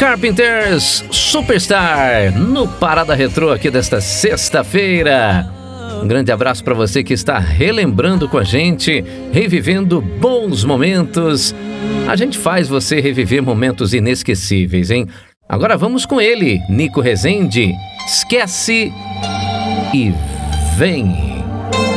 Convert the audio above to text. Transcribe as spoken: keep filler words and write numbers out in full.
Carpenters Superstar no Parada Retrô aqui desta sexta-feira. Um grande abraço para você que está relembrando com a gente, revivendo bons momentos. A gente faz você reviver momentos inesquecíveis, hein? Agora vamos com ele, Nico Rezende. Esquece e vem.